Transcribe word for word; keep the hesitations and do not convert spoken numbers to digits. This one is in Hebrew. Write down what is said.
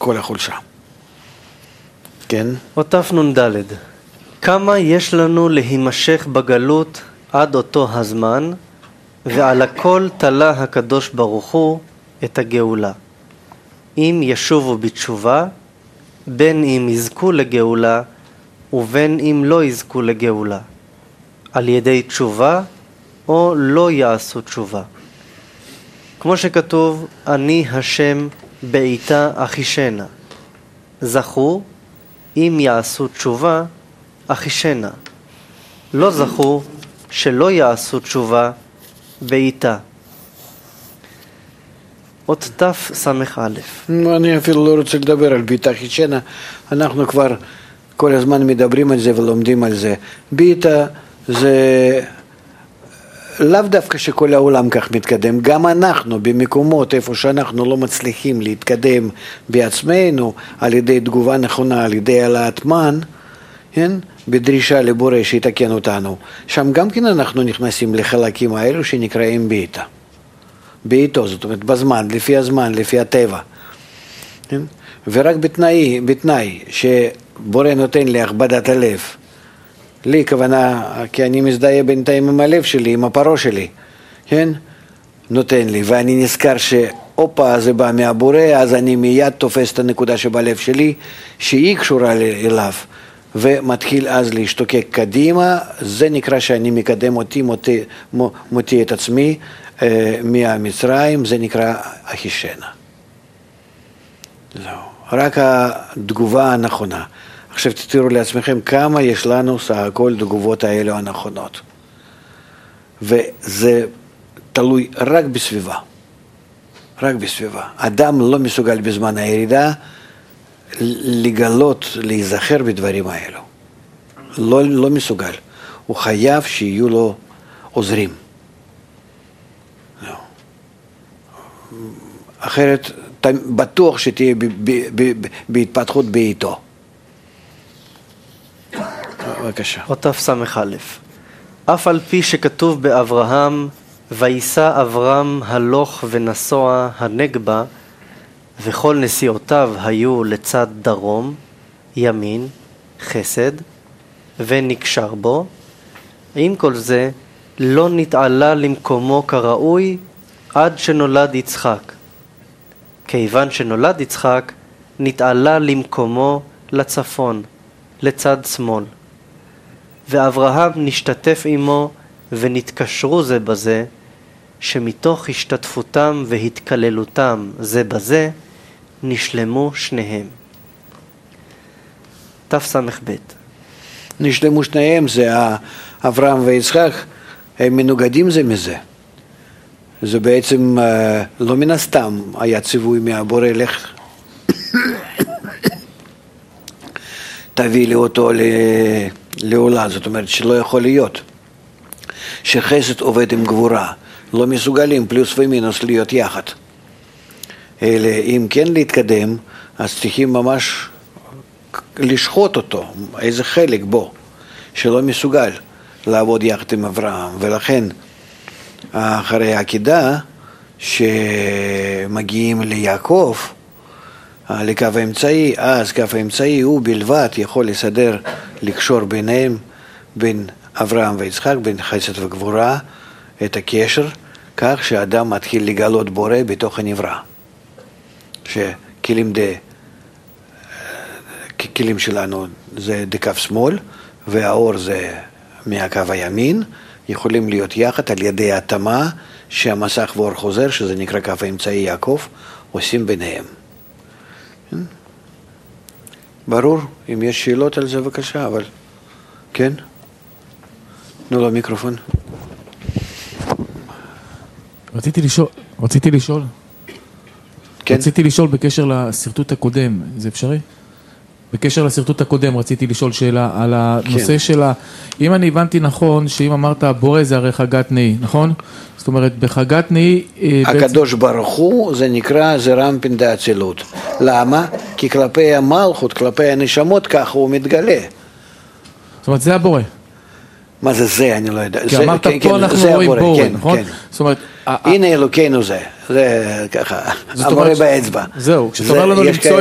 כל החולשה. כן? אותף נ"ד. כמה יש לנו להימשך בגלות עד אותו הזמן, ועל הכל תלה הקדוש ברוך הוא את הגאולה. אם ישובו בתשובה, בין אם יזכו לגאולה, ובין אם לא יזכו לגאולה, על ידי תשובה או לא יעשו תשובה. כמו שכתוב, אני השם בעיתה אחישנה. זכו, אם יעשו תשובה, אחישנה. לא זכו, שלא יעשו תשובה, בעיתה. עוד תף סמך א'. אני אפילו לא רוצה לדבר על בעיתה אחישנה, אנחנו כבר כל הזמן מדברים על זה ולומדים על זה. בעיתה זה לאו דווקא שכל העולם כך מתקדם, גם אנחנו במקומות איפה שאנחנו לא מצליחים להתקדם בעצמנו על ידי תגובה נכונה, על ידי העלאת מן, כן? בדרישה לבורא שיתקן אותנו, שם גם כן אנחנו נכנסים לחלקים האלו שנקראים בעיתה. בעיתו, זאת אומרת בזמן, לפי הזמן, לפי הטבע. כן? ורק בתנאי, בתנאי שבורא נותן לי הכבדת הלב, לי כוונה, כי אני מזדהה בינתיים עם הלב שלי, עם הפרו שלי, כן? נותן לי, ואני נזכר שאופה זה בא מהבורא, אז אני מיד תופס את הנקודה שבלב שלי, שהיא קשורה אליו, ומתחיל אז להשתוקק קדימה, זה נקרא שאני מקדם אותי, מותי, מותי את עצמי אה, מהמצרים, זה נקרא אחישנה. זהו, רק התגובה הנכונה. עכשיו תתארו לעצמכם כמה יש לנו סך הכל תגובות האלו הנכונות. וזה תלוי רק בסביבה. רק בסביבה. אדם לא מסוגל בזמן הירידה לגלות, להיזכר בדברים האלו. לא, לא מסוגל. הוא חייב שיהיו לו עוזרים. אחרת בטוח שתהיה בהתפתחות בעיתו. בבקשה. אותף סמך א'. אף על פי שכתוב באברהם, ויסע אברהם הלוך ונסוע הנגבה, וכל נסיעותיו היו לצד דרום, ימין, חסד, ונקשר בו. עם כל זה, לא נתעלה למקומו כראוי עד שנולד יצחק. כיוון שנולד יצחק, נתעלה למקומו לצפון, לצד שמאל. ואברהם נשתתף עמו ונתקשרו זה בזה, שמתוך השתתפותם והתקללותם זה בזה, נשלמו שניהם. תסמך ב'. נשלמו שניהם, זה אברהם ויצחק, הם מנוגדים זה מזה. זה בעצם לא מן הסתם היה ציווי מהבורא, לך תביא לי אותו לעולה, זאת אומרת שלא יכול להיות שחסד עובד עם גבורה, לא מסוגלים פלוס ומינוס להיות יחד. אלא אם כן להתקדם, אז צריכים ממש לשחוט אותו, איזה חלק בו, שלא מסוגל לעבוד יחד עם אברהם. ולכן אחרי העקידה שמגיעים ליעקב, לקו האמצעי, אז קו האמצעי הוא בלבד יכול לסדר, לקשור ביניהם, בין אברהם ויצחק, בין חסד וגבורה, את הקשר, כך שאדם מתחיל לגלות בורא בתוך הנברא. שכלים דה, כלים שלנו זה דקו שמאל, והאור זה מהקו הימין, יכולים להיות יחד על ידי התאמה שהמסך ואור חוזר, שזה נקרא קו האמצעי יעקב, עושים ביניהם. ברור? אם יש שאלות על זה בבקשה, אבל כן? תנו לו מיקרופון. רציתי לשאול, רציתי לשאול. כן. רציתי לשאול בקשר לסרטוט הקודם, זה אפשרי? בקשר לסרטוט הקודם רציתי לשאול שאלה על הנושא כן. של ה... אם אני הבנתי נכון, שאם אמרת בורא זה הרי חגת נאי, נכון? זאת אומרת, בחגת נאי... הקדוש בעצם... ברוך הוא זה נקרא זה רמפין דאצילות. למה? כי כלפי המלכות, כלפי הנשמות, ככה הוא מתגלה. זאת אומרת, זה הבורא. מה זה זה? אני לא יודע. כי זה, אמרת כן, פה כן, אנחנו רואים בורא, כן, נכון? כן. זאת אומרת... הנה אלוקינו זה, זה ככה, המורה באצבע. זהו, כשאתה אומר לנו למצוא